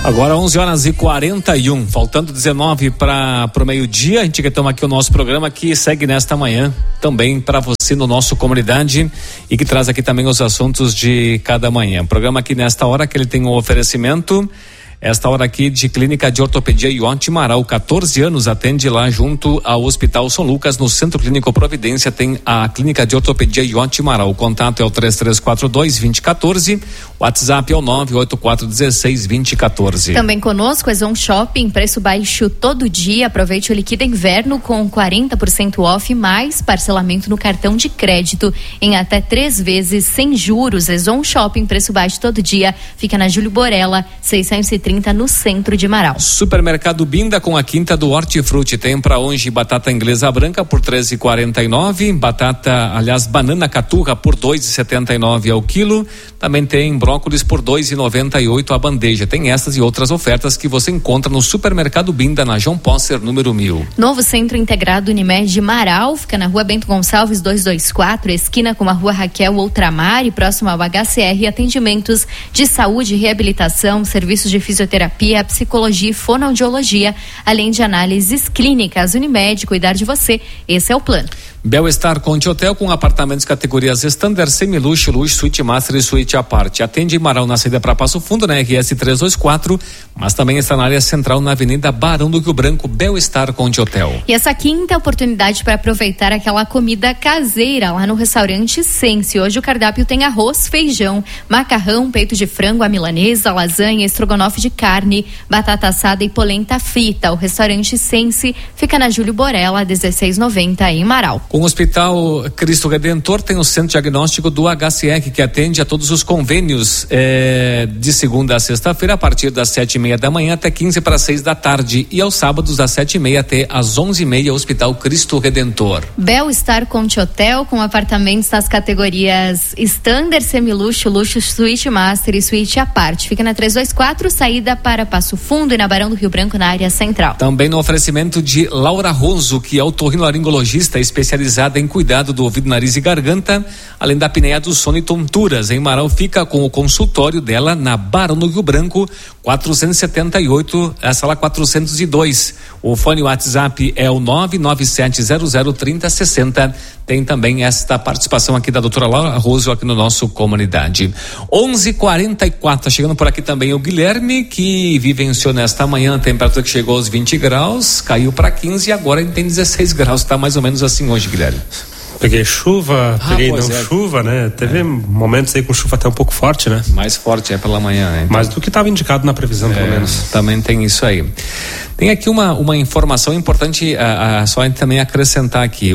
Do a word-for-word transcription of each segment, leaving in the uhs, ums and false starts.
Agora onze horas e quarenta e um, faltando dezenove para o meio-dia. A gente retoma aqui o nosso programa que segue nesta manhã também para você no nosso Comunidade e que traz aqui também os assuntos de cada manhã. Programa aqui nesta hora que ele tem um oferecimento. Esta hora aqui de Clínica de Ortopedia Ionte Marau, catorze anos, atende lá junto ao Hospital São Lucas, no Centro Clínico Providência, tem a Clínica de Ortopedia Ionte Marau. O contato é o três três quatro dois, dois zero um quatro, o WhatsApp é o nove oito quatro um seis, dois zero um quatro. Também conosco é Zon Shopping, preço baixo todo dia. Aproveite o Liquida Inverno com quarenta por cento off, mais parcelamento no cartão de crédito em até três vezes sem juros. É Zon Shopping, preço baixo todo dia, fica na Júlio Borella, seiscentos e trinta, no centro de Marau. Supermercado Binda com a quinta do Hortifruti, tem para hoje batata inglesa branca por treze e quarenta e nove, batata, aliás, banana caturra por dois e setenta e nove ao quilo, também tem brócolis por dois e noventa e oito a bandeja. Tem essas e outras ofertas que você encontra no Supermercado Binda, na João Posser, número mil. Novo Centro Integrado Unimed Marau, fica na Rua Bento Gonçalves duzentos e vinte e quatro, esquina com a Rua Raquel Outramar, e próximo ao H C R, atendimentos de saúde, reabilitação, serviços de fisioterapia, terapia, psicologia e fonoaudiologia, além de análises clínicas. Unimed, cuidar de você, esse é o plano. Bel-Estar Conte Hotel com apartamentos categorias Standard, Semi-Luxo, Luxo, Suíte Master e Suíte à parte. Atende em Marau na saída para Passo Fundo, na R S trezentos e vinte e quatro, mas também está na área central, na Avenida Barão do Rio Branco. Bel-Estar Conte Hotel. E essa quinta oportunidade para aproveitar aquela comida caseira lá no restaurante Sense. Hoje o cardápio tem arroz, feijão, macarrão, peito de frango, a milanesa, lasanha, estrogonofe de carne, batata assada e polenta frita. O restaurante Sense fica na Júlio Borella, dezesseis e noventa, em Marau. Com o Hospital Cristo Redentor tem o Centro Diagnóstico do H C R, que atende a todos os convênios eh, de segunda a sexta-feira, a partir das sete e meia da manhã até quinze para seis da tarde, e aos sábados das sete e meia até às onze e meia, Hospital Cristo Redentor. Bel-Estar Conte Hotel com apartamentos nas categorias Standard, Semi-Luxo, Luxo, Suíte Master e Suíte à parte. Fica na trezentos e vinte e quatro, saída para Passo Fundo, e na Barão do Rio Branco, na área central. Também no oferecimento de Laura Roso, que é otorrinolaringologista especializada em cuidado do ouvido, nariz e garganta, além da apneia do sono e tonturas. Em Marau fica com o consultório dela na Barão do Rio Branco, quatrocentos e setenta e oito, a sala quatrocentos e dois. O fone WhatsApp é o nove nove sete zero zero três zero seis zero. Tem também esta participação aqui da doutora Laura Roso aqui no nosso Comunidade. onze e quarenta e quatro, tá chegando por aqui também o Guilherme, que vivenciou nesta manhã a temperatura que chegou aos vinte graus, caiu para quinze e agora tem dezesseis graus, tá mais ou menos assim hoje, Guilherme. Peguei chuva, ah, peguei não é. chuva, né? Teve é. momentos aí com chuva até um pouco forte, né? Mais forte é pela manhã, né? Então, mais do que estava indicado na previsão, é, pelo menos. Também tem isso aí. Tem aqui uma, uma informação importante, a, a, só a gente também acrescentar aqui. O,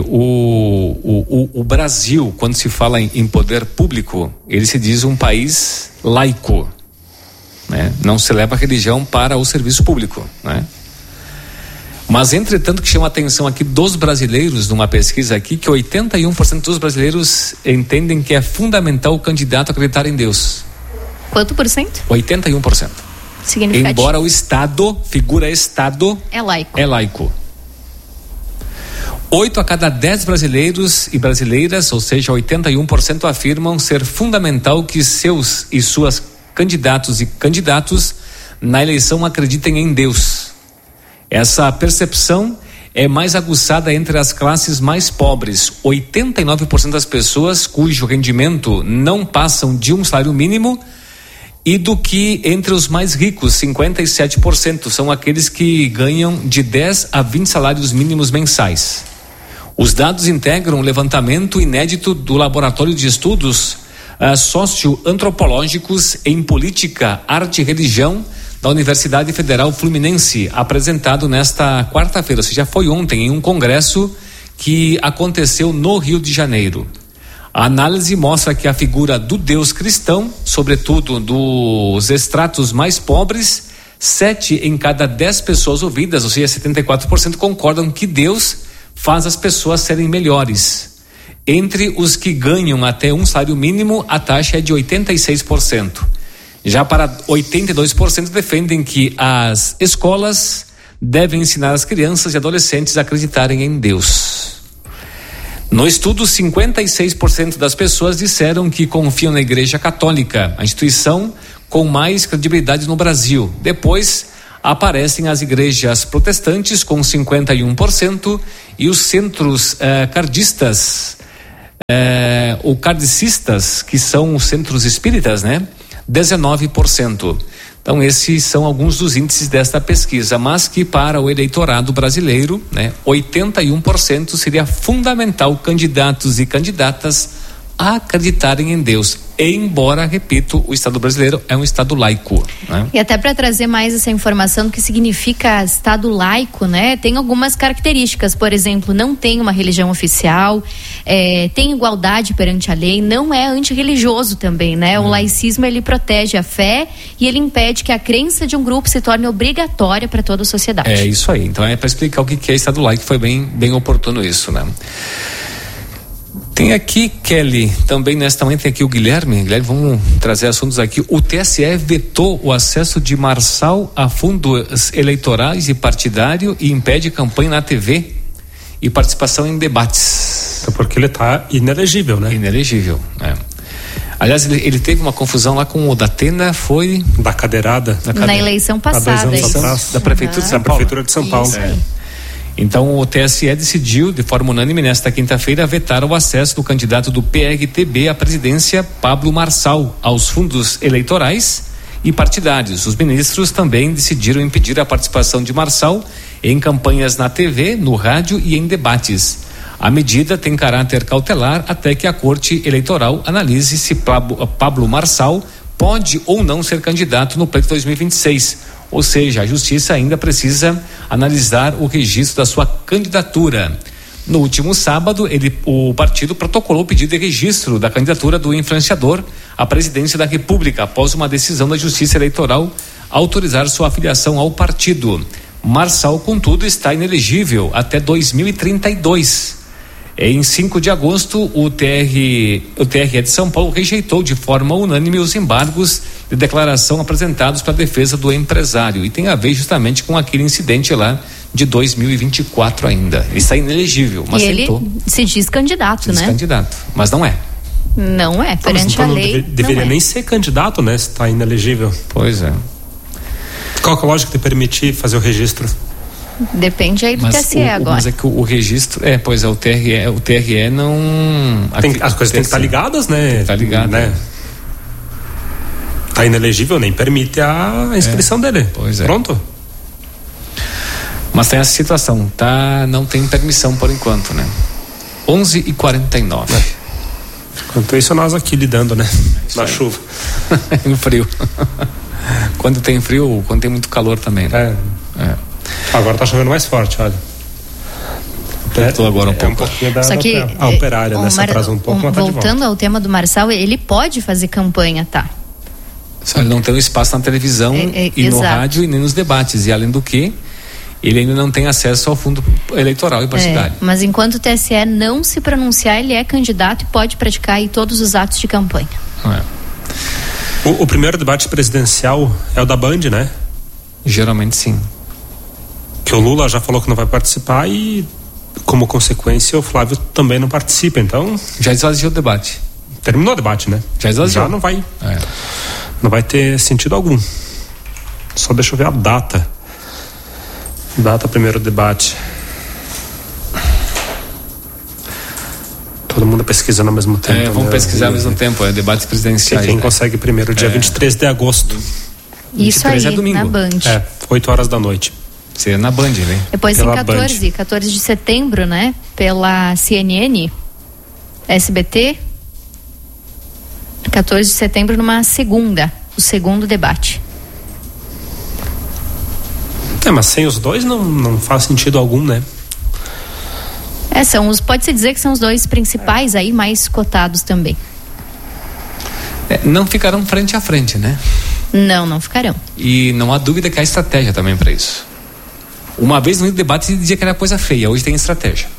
o, o, o Brasil, quando se fala em, em poder público, ele se diz um país laico, né? Não se leva a religião para o serviço público, né? Mas, entretanto, que chama a atenção aqui dos brasileiros, numa pesquisa aqui, que oitenta e um por cento dos brasileiros entendem que é fundamental o candidato acreditar em Deus. Quanto por cento? oitenta e um por cento. Significativo. Embora o Estado, figura Estado, é laico. É laico. Oito a cada dez brasileiros e brasileiras, ou seja, oitenta e um por cento, afirmam ser fundamental que seus e suas candidatos e candidatos na eleição acreditem em Deus. Essa percepção é mais aguçada entre as classes mais pobres. oitenta e nove por cento das pessoas cujo rendimento não passam de um salário mínimo, e do que entre os mais ricos, cinquenta e sete por cento são aqueles que ganham de dez a vinte salários mínimos mensais. Os dados integram um levantamento inédito do Laboratório de Estudos uh, Socioantropológicos em Política, Arte e Religião da Universidade Federal Fluminense, apresentado nesta quarta-feira, ou seja, foi ontem, em um congresso que aconteceu no Rio de Janeiro. A análise mostra que a figura do Deus cristão, sobretudo dos estratos mais pobres, sete em cada dez pessoas ouvidas, ou seja, setenta e quatro por cento concordam que Deus faz as pessoas serem melhores. Entre os que ganham até um salário mínimo, a taxa é de oitenta e seis por cento. Já para oitenta e dois por cento defendem que as escolas devem ensinar as crianças e adolescentes a acreditarem em Deus. No estudo, cinquenta e seis por cento das pessoas disseram que confiam na Igreja Católica, a instituição com mais credibilidade no Brasil. Depois aparecem as igrejas protestantes com cinquenta e um por cento e os centros eh, kardistas, eh, ou kardecistas, que são os centros espíritas, né? dezenove por cento. Então esses são alguns dos índices desta pesquisa, mas que para o eleitorado brasileiro, né, oitenta e um por cento seria fundamental candidatos e candidatas a acreditarem em Deus, embora, repito, o Estado brasileiro é um Estado laico, né? E até para trazer mais essa informação do que significa Estado laico, né? Tem algumas características, por exemplo, não tem uma religião oficial, é, tem igualdade perante a lei, não é antirreligioso também, né? Hum. O laicismo, ele protege a fé e ele impede que a crença de um grupo se torne obrigatória para toda a sociedade. É isso aí, então é para explicar o que é Estado laico, foi bem, bem oportuno isso, né? Tem aqui, Kelly, também nesta manhã tem aqui o Guilherme. Guilherme, vamos trazer assuntos aqui. O T S E vetou o acesso de Marçal a fundos eleitorais e partidário e impede campanha na T V e participação em debates. É porque ele está inelegível, né? Inelegível, é. Aliás, ele, ele teve uma confusão lá com o Datena, foi... Da cadeirada. Da cadeira. Na eleição passada. Da, eleição da Prefeitura, uhum. de São Paulo. Da Prefeitura de São Paulo. É. Então o T S E decidiu de forma unânime nesta quinta-feira vetar o acesso do candidato do P R T B à presidência, Pablo Marçal, aos fundos eleitorais e partidários. Os ministros também decidiram impedir a participação de Marçal em campanhas na T V, no rádio e em debates. A medida tem caráter cautelar até que a Corte Eleitoral analise se Pablo, Pablo Marçal pode ou não ser candidato no pleito dois mil e vinte e seis. Ou seja, a justiça ainda precisa analisar o registro da sua candidatura. No último sábado, ele, o partido protocolou o pedido de registro da candidatura do influenciador à presidência da República, após uma decisão da Justiça Eleitoral autorizar sua afiliação ao partido. Marçal, contudo, está inelegível até dois mil e trinta e dois. Em cinco de agosto, o T R, o T R E de São Paulo rejeitou de forma unânime os embargos de declaração apresentados para a defesa do empresário, e tem a ver justamente com aquele incidente lá de dois mil e vinte e quatro ainda. Ele está inelegível, mas e tentou. Ele se diz candidato, se diz né? candidato, mas não é. Não é, perante então, a lei. Deve, deveria não nem é. ser candidato, né? Se está inelegível. Pois é. Qual que é a lógica de permitir fazer o registro? Depende aí do mas T S E o, agora. Mas é que o, o registro, é, pois é, o T R E, o T R E não... Tem, as coisas têm que estar ligadas, né? Tem que estar ligado, né? Tá inelegível, nem permite a inscrição é, dele. Pois é. Pronto. Mas tem essa situação, tá? Não tem permissão por enquanto, né? onze e quarenta e nove. É. Enquanto isso, nós aqui lidando, né? Isso Na aí. chuva. No frio. Quando tem frio, quando tem muito calor também, né? É. É. Agora tá chovendo mais forte, olha. Apertou é, agora um é pouco. Um pouquinho da, Só que, da, a operária, né? Se atrasa um pouco, um, mas tá de volta. voltando ao tema do Marçal, ele pode fazer campanha, tá? Só ele não tem um espaço na televisão é, é, e exato. no rádio e nem nos debates. E além do que, ele ainda não tem acesso ao fundo eleitoral e partidário. É, mas enquanto o T S E não se pronunciar, ele é candidato e pode praticar aí todos os atos de campanha. É. O, o primeiro debate presidencial é o da Band, né? Geralmente sim. Que o Lula já falou que não vai participar e, como consequência, o Flávio também não participa, então... Já esvaziou o debate. Terminou o debate, né? Já esvaziou. Já não vai... É. Não vai ter sentido algum. Só deixa eu ver a data. Data primeiro debate. Todo mundo pesquisando ao mesmo tempo. É, vamos né? pesquisar ao mesmo tempo, é debates presidenciais. Quem né? consegue primeiro, dia é. vinte e três de agosto. Isso aí, é domingo. na Band. É, oito horas da noite. Seria na Band, né? Depois Pela em quatorze, quatorze de setembro, né? Pela C N N, S B T. quatorze de setembro numa segunda, o segundo debate. É, mas sem os dois não, não faz sentido algum, né? É, são os, pode-se dizer que são os dois principais aí, mais cotados também. É, não ficarão frente a frente, né? Não, não ficarão. E não há dúvida que há estratégia também para isso. Uma vez no debate se dizia que era coisa feia, hoje tem estratégia.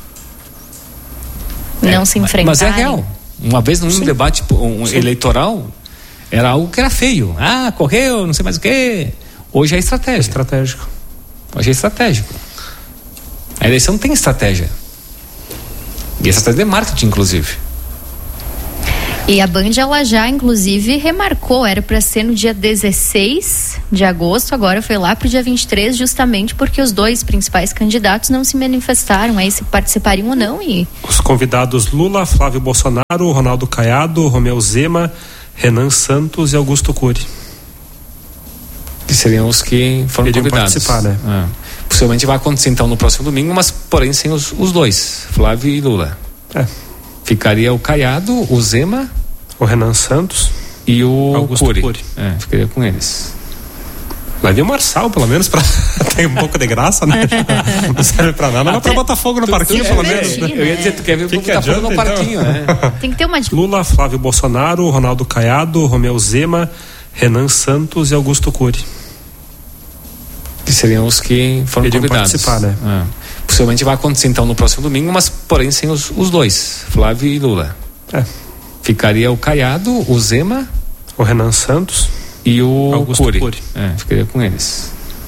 Não é, se enfrentarem. Mas é real. Uma vez num Sim. debate um, eleitoral era algo que era feio. Ah, correu, não sei mais o quê. Hoje é estratégia. É estratégico. Hoje é estratégico. A eleição tem estratégia. E essa estratégia é marketing, inclusive. E a Band, ela já, inclusive, remarcou, era para ser no dia dezesseis de agosto, agora foi lá para o dia vinte e três, justamente porque os dois principais candidatos não se manifestaram aí se participariam ou não. E os convidados Lula, Flávio Bolsonaro, Ronaldo Caiado, Romeu Zema, Renan Santos e Augusto Cury. Que seriam os que foram Iriam convidados. Participar, né? Ah. Possivelmente vai acontecer então no próximo domingo, mas porém sem os, os dois, Flávio e Lula. É. Ficaria o Caiado, o Zema, o Renan Santos e o Augusto Cury. Cury. É, ficaria com eles. Vai vir o Marçal, pelo menos, pra ter um pouco de graça, né? Não serve pra nada, mas pra botar fogo no tu, parquinho, tu, pelo é, menos. Né? Eu ia dizer, tu quer ver que botar que fogo no parquinho, então? né? Tem que ter uma... Lula, Flávio Bolsonaro, Ronaldo Caiado, Romeu Zema, Renan Santos e Augusto Cury. Que seriam os que foram Iriam convidados. Participar, né? Ah. Possivelmente vai acontecer então no próximo domingo, mas porém sem os, os dois, Flávio e Lula. É. Ficaria o Caiado, o Zema, o Renan Santos e o Augusto Cury. Cury. É, ficaria com eles.